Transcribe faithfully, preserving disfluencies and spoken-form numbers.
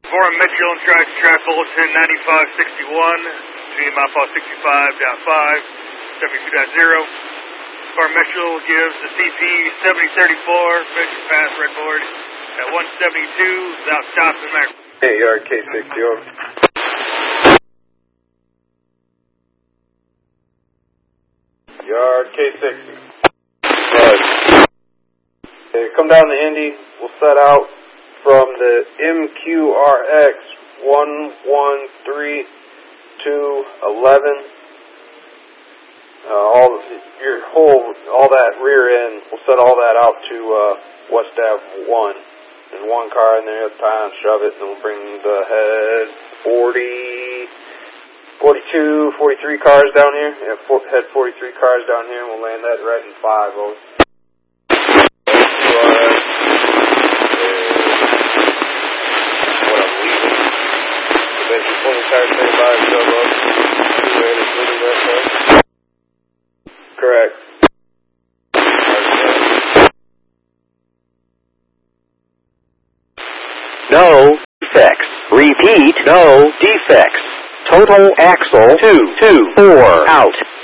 four on Metro and track to track bulletin ninety-five sixty-one, G mile fall sixty-five point five, seventy-two point zero. four Metro gives the C P seventy thirty-four, measure pass red board at one seventy-two, without stops and measure. Hey, yard K sixty, over. Yard K sixty. Right. Okay, come down the Indy. We'll set out from the M Q R X one one three two eleven. Uh, all the, your whole, all that rear end, we'll set all that out to uh, West Ave one. There's one car in there at the time, shove it, and we'll bring the head forty, forty-two, forty-three cars down here. Yeah, for, head forty-three cars down here, and we'll land that right in five, over. Correct. No defects. Repeat, no defects. Total axle two two four out.